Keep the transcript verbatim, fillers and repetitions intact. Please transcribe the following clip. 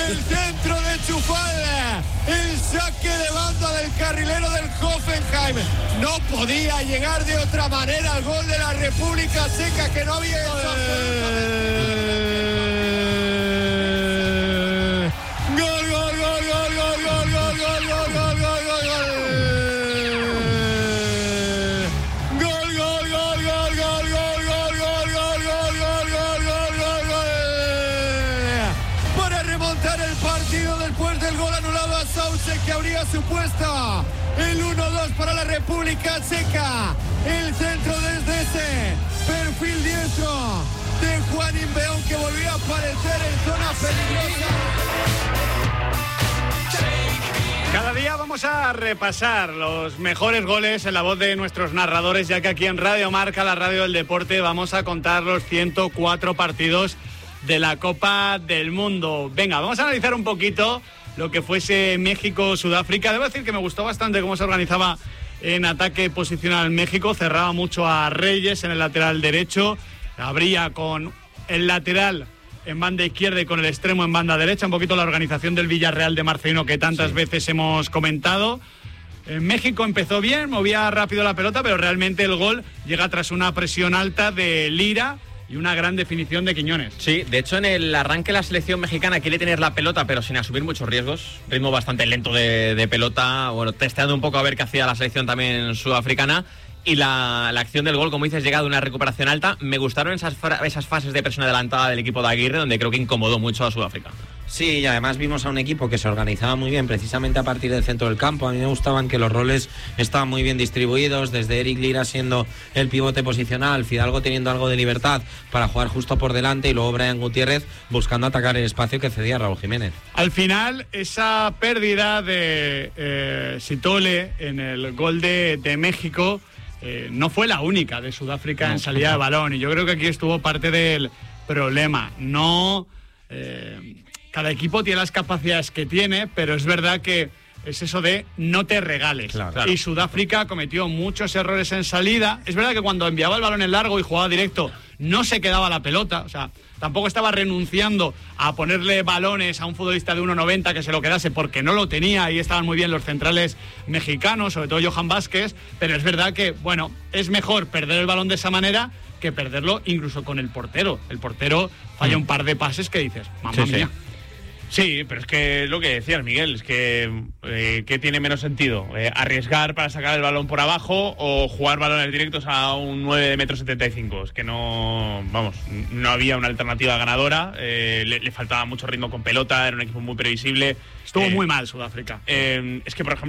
el centro de Chufal, el saque de banda del carrilero del Hoffenheim. No podía llegar de otra manera al gol de la República Checa, que no había hecho absolutamente. Gol, gol, gol, gol, gol, gol, gol, gol, gol, gol, gol, gol, gol. Gol, gol, gol, gol, gol, gol, gol, gol, gol, gol, gol, gol, gol, gol, gol. Para remontar el partido después del gol anulado a Souček, que habría supuesto el uno dos para la República Checa. El centro desde ese perfil diestro de Juan Imbeón, que volvió a aparecer en zona peligrosa. Cada día vamos a repasar los mejores goles en la voz de nuestros narradores, ya que aquí en Radio Marca, la radio del deporte, vamos a contar los ciento cuatro partidos de la Copa del Mundo. Venga, vamos a analizar un poquito lo que fuese México-Sudáfrica. Debo decir que me gustó bastante cómo se organizaba en ataque posicional México. Cerraba mucho a Reyes en el lateral derecho. Abría con el lateral en banda izquierda y con el extremo en banda derecha. Un poquito la organización del Villarreal de Marcelino que tantas sí. veces hemos comentado. En México empezó bien, movía rápido la pelota, pero realmente el gol llega tras una presión alta de Lira y una gran definición de Quiñones. Sí, de hecho en el arranque la selección mexicana quiere tener la pelota pero sin asumir muchos riesgos, ritmo bastante lento de, de pelota, bueno, testeando un poco a ver qué hacía la selección también sudafricana. Y la, la acción del gol, como dices, llega de una recuperación alta. Me gustaron esas, esas fases de presión adelantada del equipo de Aguirre, donde creo que incomodó mucho a Sudáfrica. Sí, y además vimos a un equipo que se organizaba muy bien precisamente a partir del centro del campo. A mí me gustaban que los roles estaban muy bien distribuidos, desde Eric Lira siendo el pivote posicional, Fidalgo teniendo algo de libertad para jugar justo por delante y luego Brian Gutiérrez buscando atacar el espacio que cedía Raúl Jiménez. Al final, esa pérdida de eh, Sitole en el gol de, de México eh, no fue la única de Sudáfrica no, en salida de balón, y yo creo que aquí estuvo parte del problema. No... Eh, Cada equipo tiene las capacidades que tiene, pero es verdad que es eso de no te regales. Claro, claro. Y Sudáfrica cometió muchos errores en salida. Es verdad que cuando enviaba el balón en largo y jugaba directo, no se quedaba la pelota. O sea, tampoco estaba renunciando a ponerle balones a un futbolista de uno noventa que se lo quedase, porque no lo tenía. Ahí estaban muy bien los centrales mexicanos, sobre todo Johan Vázquez. Pero es verdad que, bueno, es mejor perder el balón de esa manera que perderlo incluso con el portero. El portero falla mm. un par de pases que dices, mamá sí, mía. Sí. Sí, pero es que lo que decías, Miguel, es que eh, ¿qué tiene menos sentido? Eh, ¿Arriesgar para sacar el balón por abajo o jugar balones directos a un nueve de metro setenta y cinco? Es que no, vamos, no había una alternativa ganadora, eh, le, le faltaba mucho ritmo con pelota, era un equipo muy previsible. Estuvo eh, muy mal Sudáfrica. Eh, es que, por ejemplo,